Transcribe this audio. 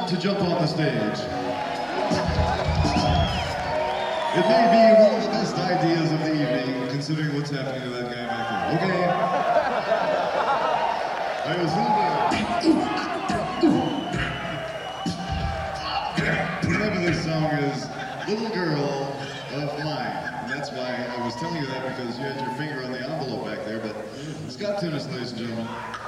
to jump on the stage. It may be one of the best ideas of the evening, considering what's happening to that guy back there. Okay? I was thinking... The name of this song is Little Girl of Mine. And that's why I was telling you that, because you had your finger on the envelope back there, but Scott Tunis, ladies and gentlemen.